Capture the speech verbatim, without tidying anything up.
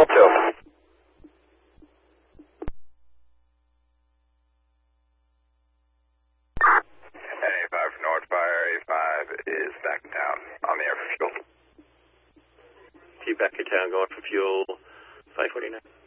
two. A five North Fire, A five is back in town on the air for fuel. T back in town going for fuel, five forty-nine.